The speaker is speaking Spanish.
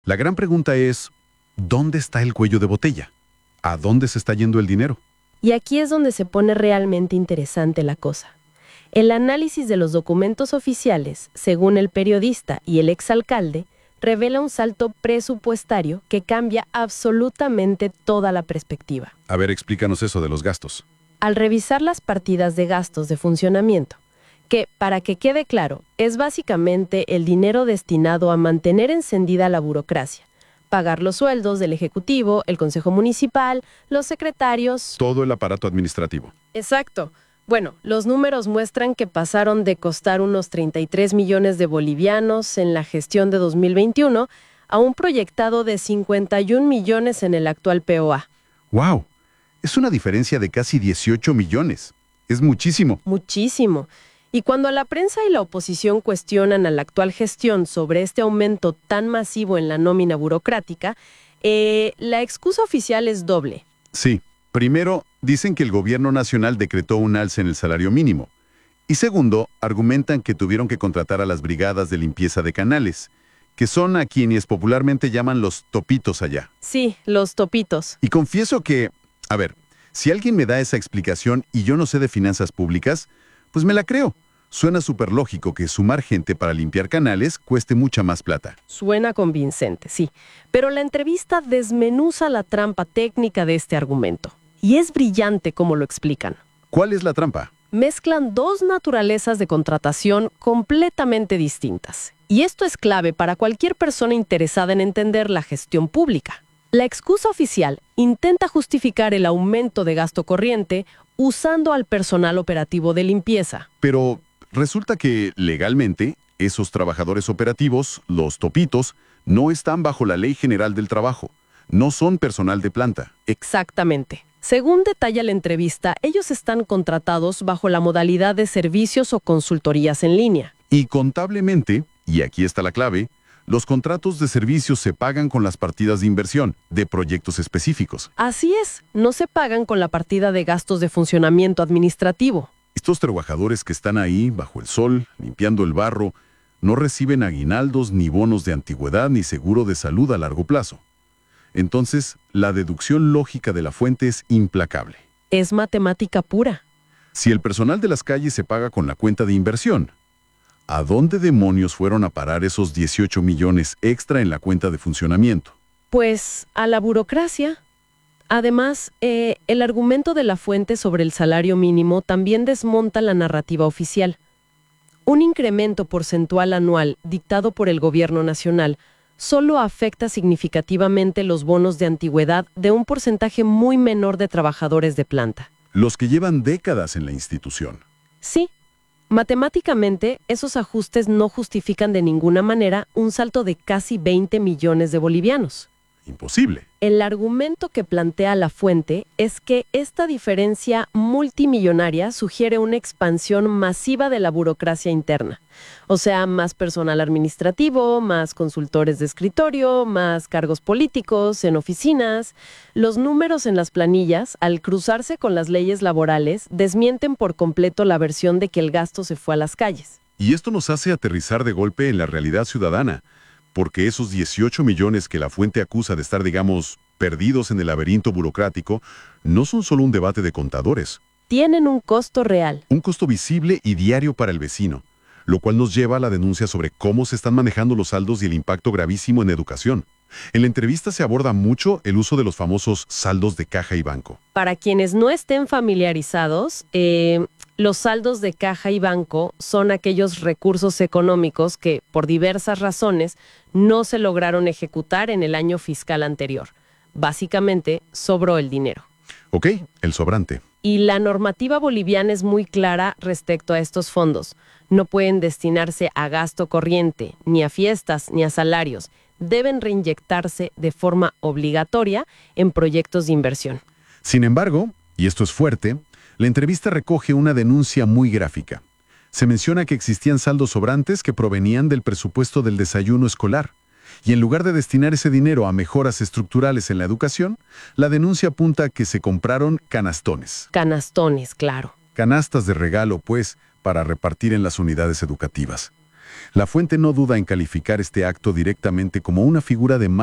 La gran pregunta es, ¿dónde está el cuello de botella? ¿A dónde se está yendo el dinero? Y aquí es donde se pone realmente interesante la cosa. El análisis de los documentos oficiales, según el periodista y el exalcalde, revela un salto presupuestario que cambia absolutamente toda la perspectiva. A ver, explícanos eso de los gastos. Al revisar las partidas de gastos de funcionamiento, que, para que quede claro, es básicamente el dinero destinado a mantener encendida la burocracia, pagar los sueldos del Ejecutivo, el Consejo Municipal, los secretarios... Todo el aparato administrativo. Exacto. Bueno, los números muestran que pasaron de costar unos 33 millones de bolivianos en la gestión de 2021 a un proyectado de 51 millones en el actual POA. ¡Wow! Es una diferencia de casi 18 millones. Es muchísimo. Muchísimo. Y cuando la prensa y la oposición cuestionan a la actual gestión sobre este aumento tan masivo en la nómina burocrática, la excusa oficial es doble. Sí. Primero, dicen que el gobierno nacional decretó un alza en el salario mínimo. Y segundo, argumentan que tuvieron que contratar a las brigadas de limpieza de canales, que son a quienes popularmente llaman los topitos allá. Sí, los topitos. Y confieso que, a ver, si alguien me da esa explicación y yo no sé de finanzas públicas, pues me la creo. Suena súper lógico que sumar gente para limpiar canales cueste mucha más plata. Suena convincente, sí. Pero la entrevista desmenuza la trampa técnica de este argumento. Y es brillante como lo explican. ¿Cuál es la trampa? Mezclan dos naturalezas de contratación completamente distintas. Y esto es clave para cualquier persona interesada en entender la gestión pública. La excusa oficial intenta justificar el aumento de gasto corriente usando al personal operativo de limpieza. Pero resulta que, legalmente, esos trabajadores operativos, los topitos, no están bajo la Ley General del Trabajo. No son personal de planta. Exactamente. Según detalla la entrevista, ellos están contratados bajo la modalidad de servicios o consultorías en línea. Y contablemente, y aquí está la clave, los contratos de servicios se pagan con las partidas de inversión de proyectos específicos. Así es, no se pagan con la partida de gastos de funcionamiento administrativo. Estos trabajadores que están ahí, bajo el sol, limpiando el barro, no reciben aguinaldos, ni bonos de antigüedad, ni seguro de salud a largo plazo. Entonces, la deducción lógica de la fuente es implacable. Es matemática pura. Si el personal de las calles se paga con la cuenta de inversión, ¿a dónde demonios fueron a parar esos 18 millones extra en la cuenta de funcionamiento? Pues a la burocracia. Además, el argumento de la fuente sobre el salario mínimo también desmonta la narrativa oficial. Un incremento porcentual anual dictado por el gobierno nacional solo afecta significativamente los bonos de antigüedad de un porcentaje muy menor de trabajadores de planta. Los que llevan décadas en la institución. Sí. Matemáticamente, esos ajustes no justifican de ninguna manera un salto de casi 20 millones de bolivianos. Imposible. El argumento que plantea la fuente es que esta diferencia multimillonaria sugiere una expansión masiva de la burocracia interna. O sea, más personal administrativo, más consultores de escritorio, más cargos políticos en oficinas. Los números en las planillas, al cruzarse con las leyes laborales, desmienten por completo la versión de que el gasto se fue a las calles. Y esto nos hace aterrizar de golpe en la realidad ciudadana. Porque esos 18 millones que la fuente acusa de estar, digamos, perdidos en el laberinto burocrático, no son solo un debate de contadores. Tienen un costo real. Un costo visible y diario para el vecino, lo cual nos lleva a la denuncia sobre cómo se están manejando los saldos y el impacto gravísimo en educación. En la entrevista se aborda mucho el uso de los famosos saldos de caja y banco. Para quienes no estén familiarizados, los saldos de caja y banco son aquellos recursos económicos que, por diversas razones, no se lograron ejecutar en el año fiscal anterior. Básicamente, sobró el dinero. Ok, el sobrante. Y la normativa boliviana es muy clara respecto a estos fondos. No pueden destinarse a gasto corriente, ni a fiestas, ni a salarios. Deben reinyectarse de forma obligatoria en proyectos de inversión. Sin embargo, y esto es fuerte, la entrevista recoge una denuncia muy gráfica. Se menciona que existían saldos sobrantes que provenían del presupuesto del desayuno escolar. Y en lugar de destinar ese dinero a mejoras estructurales en la educación, la denuncia apunta a que se compraron canastones. Canastones, claro. Canastas de regalo, pues, para repartir en las unidades educativas. La fuente no duda en calificar este acto directamente como una figura de